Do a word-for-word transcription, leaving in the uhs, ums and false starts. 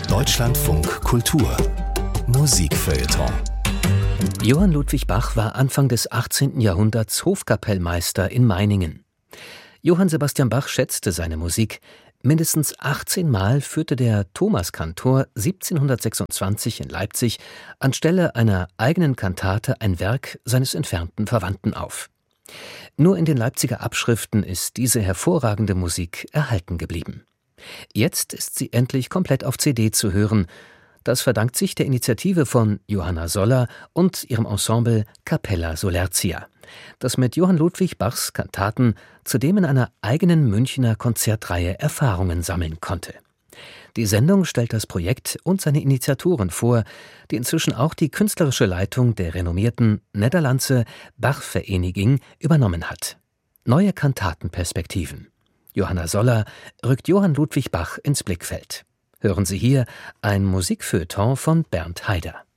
Deutschlandfunk Kultur Musikfeuilleton. Johann Ludwig Bach war Anfang des achtzehnten Jahrhunderts Hofkapellmeister in Meiningen. Johann Sebastian Bach schätzte seine Musik. Mindestens achtzehn Mal führte der Thomaskantor siebzehnhundertsechsundzwanzig in Leipzig anstelle einer eigenen Kantate ein Werk seines entfernten Verwandten auf. Nur in den Leipziger Abschriften ist diese hervorragende Musik erhalten geblieben. Jetzt ist sie endlich komplett auf C D zu hören. Das verdankt sich der Initiative von Johanna Soller und ihrem Ensemble Capella Solertia, das mit Johann Ludwig Bachs Kantaten zudem in einer eigenen Münchner Konzertreihe Erfahrungen sammeln konnte. Die Sendung stellt das Projekt und seine Initiatoren vor, die inzwischen auch die künstlerische Leitung der renommierten Nederlandse Bachvereniging übernommen hat. Neue Kantatenperspektiven. Johanna Soller rückt Johann Ludwig Bach ins Blickfeld. Hören Sie hier ein Musikfeuilleton von Bernd Haider.